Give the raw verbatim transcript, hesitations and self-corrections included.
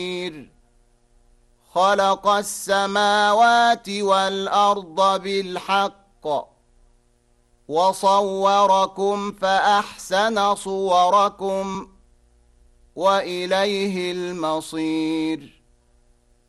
خلق السماوات والأرض بالحق وصوركم فأحسن صوركم وإليه المصير.